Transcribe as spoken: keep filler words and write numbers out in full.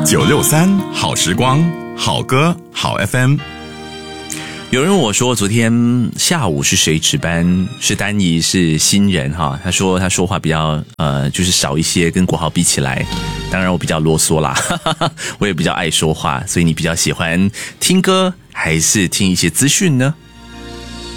九六三好时光，好歌好 F M。 有人问我说，昨天下午是谁值班？是丹妮，是新人哈。他说他说话比较呃，就是少一些，跟国豪比起来。当然我比较啰嗦啦，我也比较爱说话，所以你比较喜欢听歌还是听一些资讯呢？